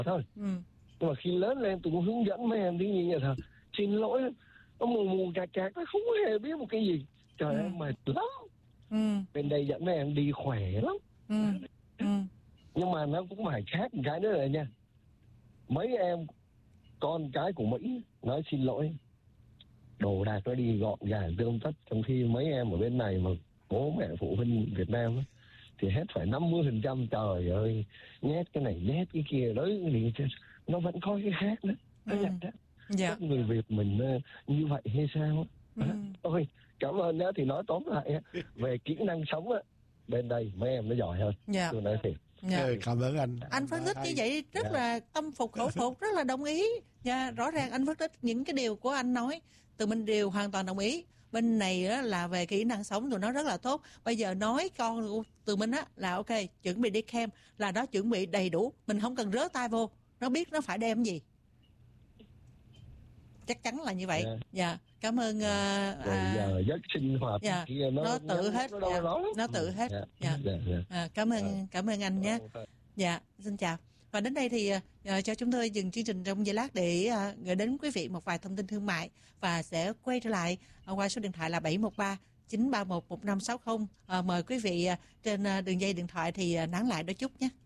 thôi. Nhưng mà khi lớn lên tôi cũng hướng dẫn mấy em tiếng Nhật thôi. Xin lỗi, nó mù cạc, nó không hề biết một cái gì. Trời ơi, mệt lắm. Bên đây dẫn mấy em đi khỏe lắm. Nhưng mà nó cũng phải khác một cái nữa là nha. Mấy em con cái của Mỹ nói xin lỗi, đồ đạc nó đi gọn gàng tươm tất, trong khi mấy em ở bên này mà bố mẹ phụ huynh Việt Nam á, thì hết phải 50%. Trời ơi, nhét cái này nhét cái kia đấy, nó vẫn có cái khác nữa. Nó nhận đó. Các người Việt mình như vậy hay sao? Thôi, cảm ơn đó. Thì nói tóm lại về kỹ năng sống á, bên đây mấy em nó giỏi hơn. Tôi nói thiệt. Cảm ơn anh. Anh phân tích như vậy rất là tâm phục khẩu phục, rất là đồng ý. Rõ ràng anh phân tích những cái điều của anh nói, tụi mình đều hoàn toàn đồng ý. Bên này á, là về kỹ năng sống tụi nó rất là tốt. Bây giờ nói con của tụi mình á là ok, chuẩn bị đi camp là nó chuẩn bị đầy đủ, mình không cần rớ tay vô, nó biết nó phải đem gì. Chắc chắn là như vậy. Cảm ơn. Giờ giấc sinh hoạt kia nó tự hết. Nó tự hết. Cảm ơn anh nhé. Xin chào. Và đến đây thì cho chúng tôi dừng chương trình trong giây lát để gửi đến quý vị một vài thông tin thương mại và sẽ quay trở lại qua số điện thoại là 713 931 1560. Mời quý vị trên đường dây điện thoại thì nán lại đó chút nhé.